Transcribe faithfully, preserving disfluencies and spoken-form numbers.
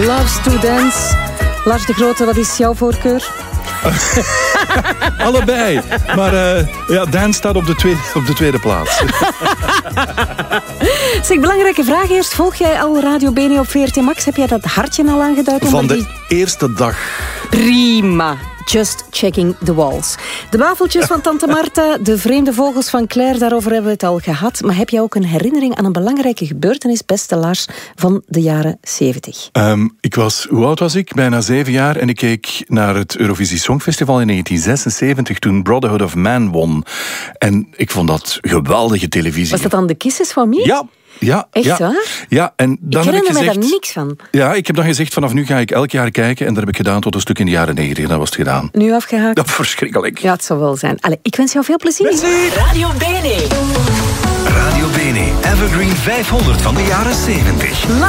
Loves to Dance. Lars de Grote, wat is jouw voorkeur? Allebei. Maar uh, ja, Dance staat op de tweede, op de tweede plaats. Zeg, belangrijke vraag eerst. Volg jij al Radio Bene op V R T Max? Heb jij dat hartje al aangeduid? Van de die... eerste dag. Prima. Just checking the walls. De wafeltjes van Tante Marta, de vreemde vogels van Claire, daarover hebben we het al gehad. Maar heb jij ook een herinnering aan een belangrijke gebeurtenis, beste Lars, van de jaren zeventig? Um, ik was, hoe oud was ik? Bijna zeven jaar. En ik keek naar het Eurovisie Songfestival in negentien zesenzeventig, toen Brotherhood of Man won. En ik vond dat geweldige televisie. Was dat dan de Kisses van Me? Ja. Ja, echt ja, waar? Ja, en dan ik herinner heb ik gezegd, me daar niks van. Ja, ik heb dan gezegd, vanaf nu ga ik elk jaar kijken. En dat heb ik gedaan tot een stuk in de jaren negentig. En dat was het gedaan. Nu afgehaakt? Dat verschrikkelijk. Ja, het zou wel zijn. Allee, ik wens jou veel plezier. Merci. Radio Bene. Radio Bene, Evergreen vijfhonderd van de jaren zeventig.